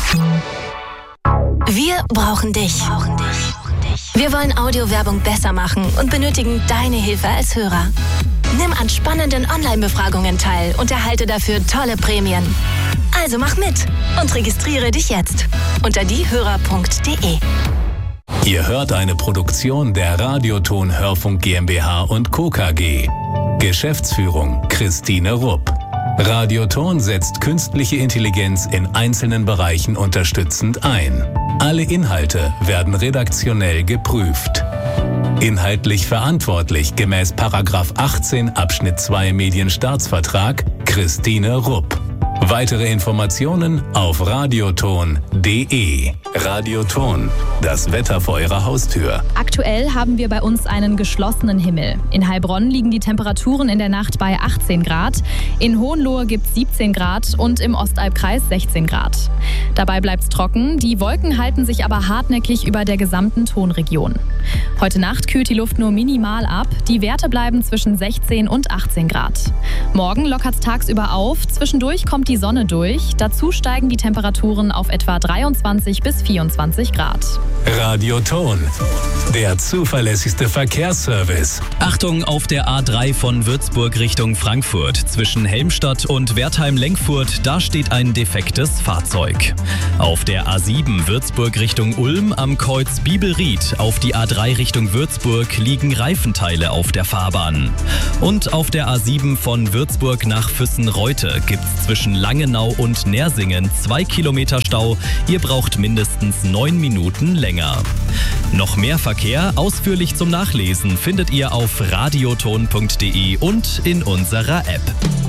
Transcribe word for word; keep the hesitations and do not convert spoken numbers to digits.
Wir brauchen dich. Wir wollen Audiowerbung besser machen und benötigen deine Hilfe als Hörer. Nimm an spannenden Online-Befragungen teil und erhalte dafür tolle Prämien. Also mach mit und registriere dich jetzt unter diehörer punkt de. Ihr hört eine Produktion der Radioton Hörfunk GmbH und Co. K G. Geschäftsführung Christine Rupp. Radioton setzt künstliche Intelligenz in einzelnen Bereichen unterstützend ein. Alle Inhalte werden redaktionell geprüft. Inhaltlich verantwortlich gemäß Paragraph achtzehn Abschnitt zwei Medienstaatsvertrag Christine Rupp. Weitere Informationen auf radioton punkt de. Radioton, das Wetter vor Ihrer Haustür. Aktuell haben wir bei uns einen geschlossenen Himmel. In Heilbronn liegen die Temperaturen in der Nacht bei achtzehn Grad, in Hohenlohe gibt es siebzehn Grad und im Ostalbkreis sechzehn Grad. Dabei bleibt es trocken, die Wolken halten sich aber hartnäckig über der gesamten Tonregion. Heute Nacht kühlt die Luft nur minimal ab, die Werte bleiben zwischen sechzehn und achtzehn Grad. Morgen lockert es tagsüber auf, zwischendurch kommt die Sonne durch, dazu steigen die Temperaturen auf etwa dreiundzwanzig bis vierundzwanzig Grad. Radioton, der zuverlässigste Verkehrsservice. Achtung auf der A drei von Würzburg Richtung Frankfurt. Zwischen Helmstadt und Wertheim-Lenkfurt, da steht ein defektes Fahrzeug. Auf der A sieben Würzburg Richtung Ulm am Kreuz Bibelried auf die A drei Richtung Würzburg liegen Reifenteile auf der Fahrbahn. Und auf der A sieben von Würzburg nach Füssen-Reute gibt's zwischen Langenau und Nersingen zwei Kilometer Stau. Ihr braucht mindestens neun Minuten länger. Noch mehr Verkehr ausführlich zum Nachlesen findet ihr auf radioton punkt de und in unserer App.